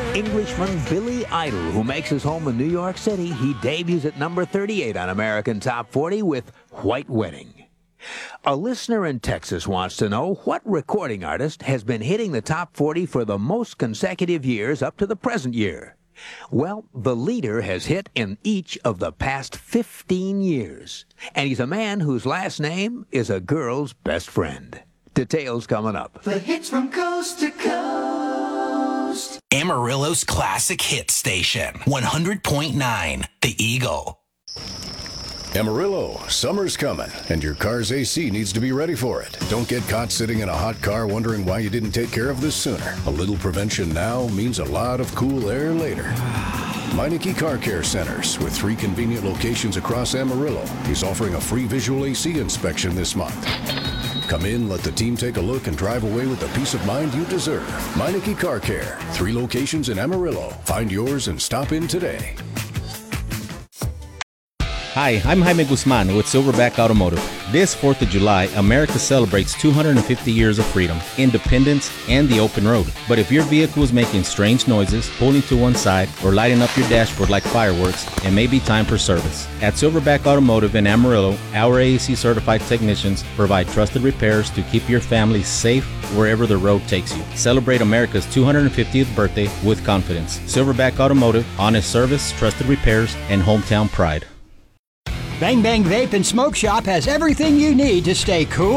Englishman Billy Idol, who makes his home in New York City, he debuts at number 38 on American Top 40 with White Wedding. A listener in Texas wants to know what recording artist has been hitting the top 40 for the most consecutive years up to the present year. Well, the leader has hit in each of the past 15 years, and he's a man whose last name is a girl's best friend. Details coming up. The hits from coast to coast. Amarillo's classic hit station, 100.9, The Eagle. Amarillo, summer's coming, and your car's AC needs to be ready for it. Don't get caught sitting in a hot car wondering why you didn't take care of this sooner. A little prevention now means a lot of cool air later. Meineke Car Care Centers, with 3 convenient locations across Amarillo, is offering a free visual AC inspection this month. Come in, let the team take a look, and drive away with the peace of mind you deserve. Meineke Car Care, 3 locations in Amarillo. Find yours and stop in today. Hi, I'm Jaime Guzman with Silverback Automotive. This 4th of July, America celebrates 250 years of freedom, independence, and the open road. But if your vehicle is making strange noises, pulling to one side, or lighting up your dashboard like fireworks, it may be time for service. At Silverback Automotive in Amarillo, our AAC certified technicians provide trusted repairs to keep your family safe wherever the road takes you. Celebrate America's 250th birthday with confidence. Silverback Automotive, honest service, trusted repairs, and hometown pride. Bang Bang Vape and Smoke Shop has everything you need to stay cool